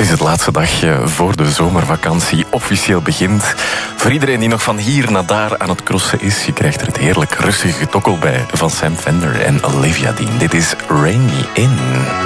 is het laatste dagje voor de zomervakantie officieel begint. Voor iedereen die nog van hier naar daar aan het crossen is, je krijgt er het heerlijk rustige getokkel bij van Sam Fender en Olivia Dean. Dit is Rain Me In.